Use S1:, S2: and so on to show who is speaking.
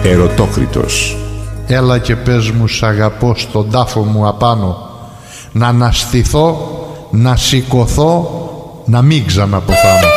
S1: Ερωτόκριτος.
S2: Έλα και πες μου σ' αγαπώ στον τάφο μου απάνω, να αναστηθώ, να σηκωθώ, να μην ξαναποθάνω.